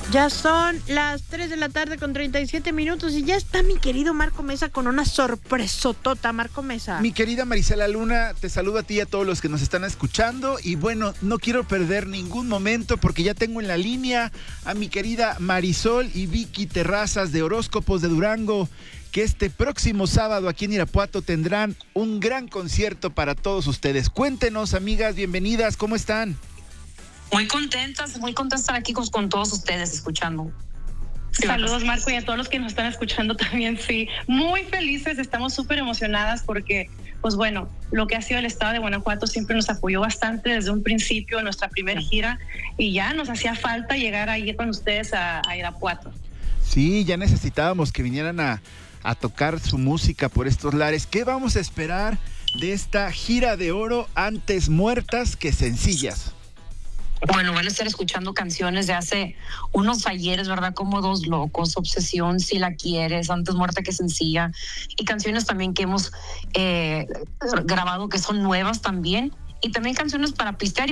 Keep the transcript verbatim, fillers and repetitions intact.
Ya son las tres de la tarde con treinta y siete minutos y ya está mi querido Marco Mesa con una sorpresotota. Marco Mesa. Mi querida Marisela Luna, te saludo a ti y a todos los que nos están escuchando. Y bueno, no quiero perder ningún momento porque ya tengo en la línea a mi querida Marisol y Vicky Terrazas de Horóscopos de Durango, que este próximo sábado aquí en Irapuato tendrán un gran concierto para todos ustedes. Cuéntenos, amigas, bienvenidas, ¿cómo están? Muy contentas, muy contentas de estar aquí con, con todos ustedes escuchando. Sí, saludos, Marco, y a todos los que nos están escuchando también, sí. Muy felices, estamos súper emocionadas porque, pues bueno, lo que ha sido el estado de Guanajuato siempre nos apoyó bastante desde un principio, en nuestra primera gira, y ya nos hacía falta llegar ahí con ustedes a, a Irapuato. Sí, ya necesitábamos que vinieran a, a tocar su música por estos lares. ¿Qué vamos a esperar de esta gira de oro antes muertas que sencillas? Bueno, van a estar escuchando canciones de hace unos ayeres, ¿verdad? Como Dos Locos, Obsesión, Si la Quieres, Antes Muerta que Sencilla, y canciones también que hemos eh, grabado que son nuevas también, y también canciones para pistear.